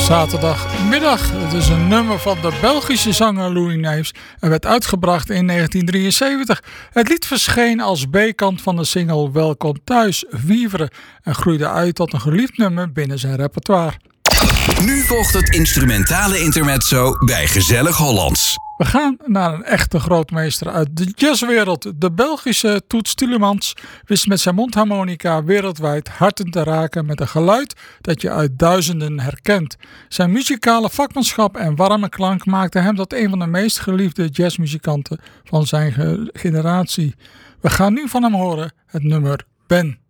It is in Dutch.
zaterdagmiddag. Het is een nummer van de Belgische zanger Louis Neefs en werd uitgebracht in 1973. Het lied verscheen als B-kant van de single Welkom Thuis, Vivre, en groeide uit tot een geliefd nummer binnen zijn repertoire. Nu volgt het instrumentale intermezzo bij Gezellig Hollands. We gaan naar een echte grootmeester uit de jazzwereld. De Belgische Toets Tielemans wist met zijn mondharmonica wereldwijd harten te raken met een geluid dat je uit duizenden herkent. Zijn muzikale vakmanschap en warme klank maakten hem tot een van de meest geliefde jazzmuzikanten van zijn generatie. We gaan nu van hem horen het nummer Ben.